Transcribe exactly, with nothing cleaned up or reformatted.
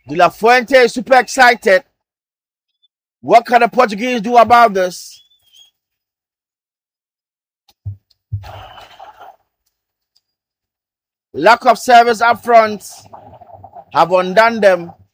De La Fuente is super excited. What can the Portuguese do about this? Lack of service up front have undone them.